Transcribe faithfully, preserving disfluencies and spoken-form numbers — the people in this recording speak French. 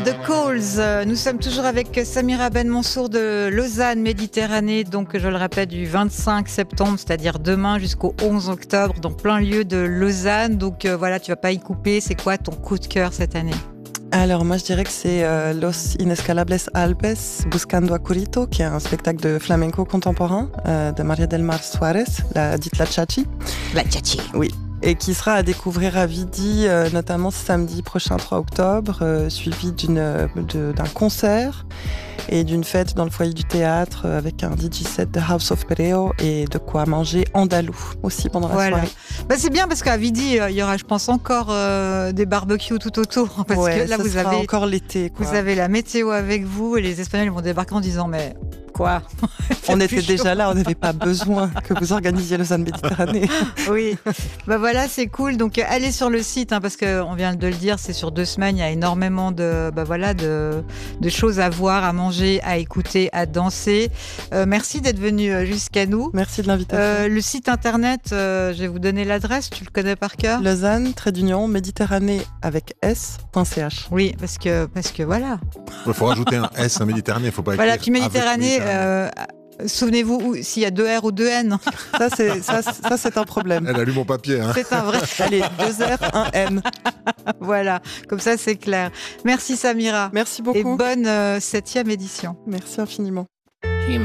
The Calls. Nous sommes toujours avec Samira Ben Mansour de Lausanne Méditerranée, donc je le répète du vingt-cinq septembre, c'est-à-dire demain jusqu'au onze octobre, dans plein lieu de Lausanne. Donc euh, voilà, tu vas pas y couper. C'est quoi ton coup de cœur cette année? Alors moi je dirais que c'est euh, Los Inescalables Alpes Buscando a Curito, qui est un spectacle de flamenco contemporain euh, de Maria del Mar Suarez, la dite La Chachi. La Chachi. Oui. Et qui sera à découvrir à Vidi, euh, notamment samedi prochain trois octobre, euh, suivi d'une, de, d'un concert et d'une fête dans le foyer du théâtre euh, avec un D J set de House of Pereo et de quoi manger andalou aussi pendant la voilà. soirée. Bah, c'est bien parce qu'à Vidi, il euh, y aura, je pense, encore euh, des barbecues tout autour. Parce ouais, que là, ça vous sera avez encore l'été. Quoi. Vous avez la météo avec vous et les Espagnols vont débarquer en disant mais quoi? On était déjà là, on n'avait pas besoin que vous organisiez Lausanne Méditerranée. Oui, bah voilà, c'est cool. Donc allez sur le site hein, parce qu'on vient de le dire, c'est sur deux semaines, il y a énormément de, bah voilà, de, de choses à voir, à manger, à écouter, à danser. Euh, merci d'être venu jusqu'à nous. Merci de l'invitation. Euh, le site internet, euh, je vais vous donner l'adresse, tu le connais par cœur? Lausanne, trait d'union, Méditerranée avec S.ch. Oui, parce que, parce que voilà. Il faut rajouter un S, un Méditerranée, il ne faut pas écrire. Voilà, puis Méditerranée, euh, souvenez-vous s'il y a deux R ou deux N. Ça, c'est, ça, ça, c'est un problème. Elle a lu mon papier. Hein. C'est un vrai. Allez, deux R, un N. Voilà, comme ça c'est clair. Merci Samira. Merci beaucoup. Et bonne euh, septième édition. Merci infiniment.